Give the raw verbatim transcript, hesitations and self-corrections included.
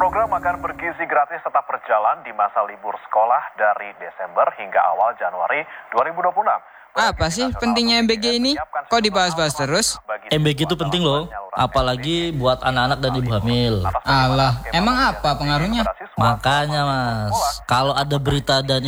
Program makan bergizi gratis tetap berjalan di masa libur sekolah dari Desember hingga awal Januari dua ribu dua puluh enam. Apa sih pentingnya M B G ini? Kok dibahas-bahas terus? M B G itu penting loh, apalagi buat anak-anak dan ibu hamil. Alah, emang apa pengaruhnya? Makanya mas, kalau ada berita dan